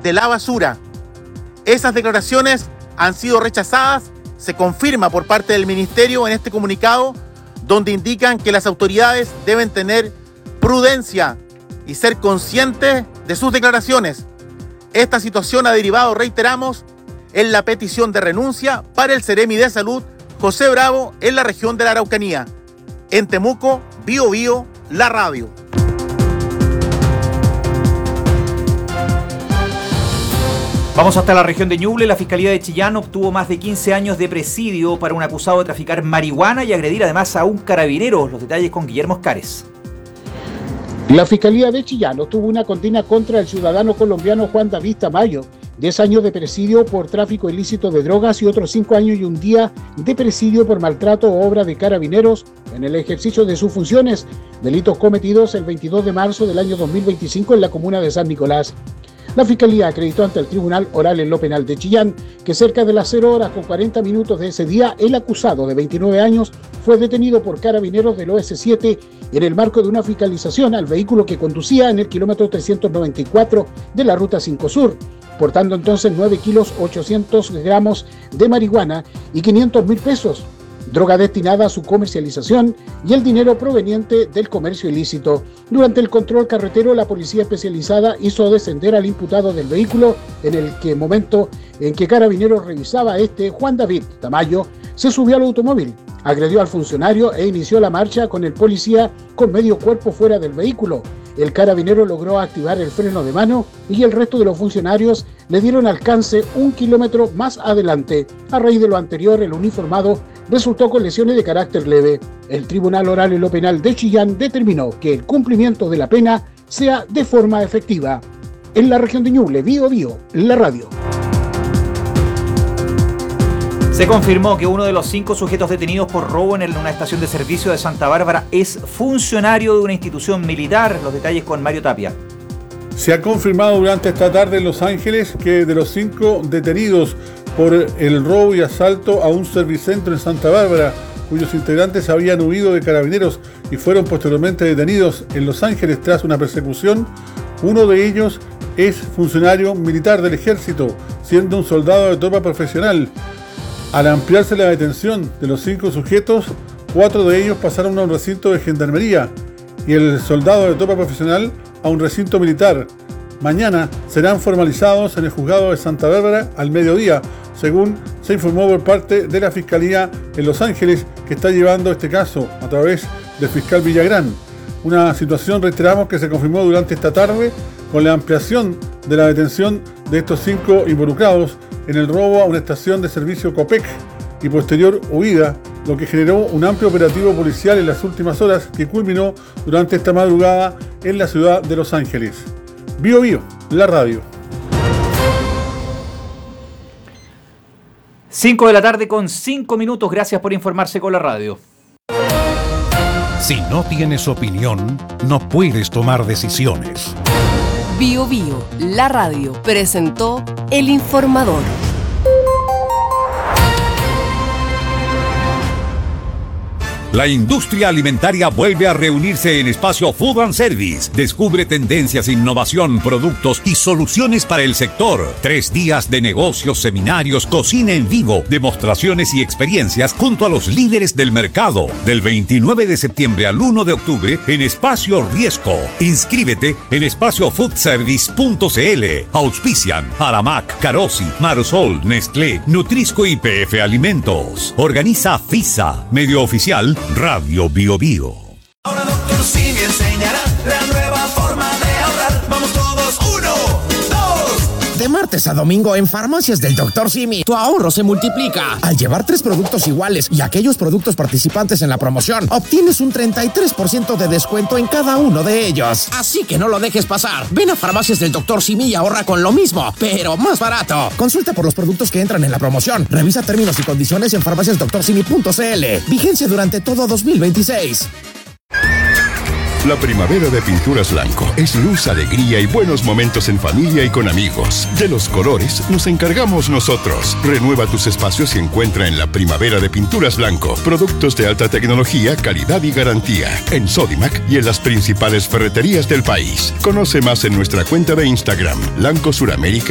de la basura. Esas declaraciones han sido rechazadas, se confirma por parte del Ministerio en este comunicado, donde indican que las autoridades deben tener prudencia y ser conscientes de sus declaraciones. Esta situación ha derivado, reiteramos, en la petición de renuncia para el Seremi de Salud José Bravo en la región de la Araucanía. En Temuco, Bío Bío, la radio. Vamos hasta la región de Ñuble. La Fiscalía de Chillán obtuvo más de 15 años de presidio para un acusado de traficar marihuana y agredir además a un carabinero. Los detalles con Guillermo Oscares. La Fiscalía de Chillán obtuvo una condena contra el ciudadano colombiano Juan David Tamayo, 10 años de presidio por tráfico ilícito de drogas y otros 5 años y un día de presidio por maltrato o obra de carabineros en el ejercicio de sus funciones, delitos cometidos el 22 de marzo del año 2025 en la comuna de San Nicolás. La Fiscalía acreditó ante el Tribunal Oral en lo Penal de Chillán que cerca de las 0 horas con 40 minutos de ese día, el acusado de 29 años fue detenido por carabineros del OS7 en el marco de una fiscalización al vehículo que conducía en el kilómetro 394 de la Ruta 5 Sur, portando entonces 9 kilos 800 gramos de marihuana y 500.000 pesos, droga destinada a su comercialización y el dinero proveniente del comercio ilícito. Durante el control carretero, la policía especializada hizo descender al imputado del vehículo en el momento en que Carabineros revisaba Juan David Tamayo, se subió al automóvil, agredió al funcionario e inició la marcha con el policía con medio cuerpo fuera del vehículo. El carabinero logró activar el freno de mano y el resto de los funcionarios le dieron alcance 1 kilómetro más adelante. A raíz de lo anterior, el uniformado resultó con lesiones de carácter leve. El Tribunal Oral en lo Penal de Chillán determinó que el cumplimiento de la pena sea de forma efectiva. En la región de Ñuble, Bío Bío, la radio. Se confirmó que uno de los 5 sujetos detenidos por robo en una estación de servicio de Santa Bárbara es funcionario de una institución militar. Los detalles con Mario Tapia. Se ha confirmado durante esta tarde en Los Ángeles que de los 5 detenidos por el robo y asalto a un servicentro en Santa Bárbara, cuyos integrantes habían huido de Carabineros y fueron posteriormente detenidos en Los Ángeles tras una persecución, uno de ellos es funcionario militar del ejército, siendo un soldado de tropa profesional. Al ampliarse la detención de los 5 sujetos, 4 de ellos pasaron a un recinto de gendarmería y el soldado de tropa profesional a un recinto militar. Mañana serán formalizados en el juzgado de Santa Bárbara al mediodía, según se informó por parte de la Fiscalía en Los Ángeles, que está llevando este caso a través del fiscal Villagrán. Una situación, reiteramos, que se confirmó durante esta tarde con la ampliación de la detención de estos 5 involucrados en el robo a una estación de servicio Copec y posterior huida, lo que generó un amplio operativo policial en las últimas horas que culminó durante esta madrugada en la ciudad de Los Ángeles. Bío Bío, la radio. 5 de la tarde con 5 minutos. Gracias por informarse con la radio. Si no tienes opinión, no puedes tomar decisiones. Bío Bío, la radio, presentó El Informador. La industria alimentaria vuelve a reunirse en Espacio Food and Service. Descubre tendencias, innovación, productos y soluciones para el sector. 3 días de negocios, seminarios, cocina en vivo, demostraciones y experiencias junto a los líderes del mercado. Del 29 de septiembre al 1 de octubre en Espacio Riesco. Inscríbete en espaciofoodservice.cl. Auspician Aramac, Carosi, Marsol, Nestlé, Nutrisco y PF Alimentos. Organiza FISA, medio oficial Radio Bío Bío. Ahora Dr. Simi enseñará la nueva forma de ahorrar. Vamos todos, 1, 2. De martes a domingo en Farmacias del Dr. Simi, tu ahorro se multiplica. Al llevar 3 productos iguales y aquellos productos participantes en la promoción, obtienes un 33% de descuento en cada uno de ellos. Así que no lo dejes pasar. Ven a Farmacias del Dr. Simi y ahorra con lo mismo, pero más barato. Consulta por los productos que entran en la promoción. Revisa términos y condiciones en farmaciasdrcimi.cl. Vigencia durante todo 2026. La primavera de Pinturas Blanco es luz, alegría y buenos momentos en familia y con amigos. De los colores nos encargamos nosotros. Renueva tus espacios y encuentra en la primavera de Pinturas Blanco productos de alta tecnología, calidad y garantía. En Sodimac y en las principales ferreterías del país. Conoce más en nuestra cuenta de Instagram, Blanco Suramérica.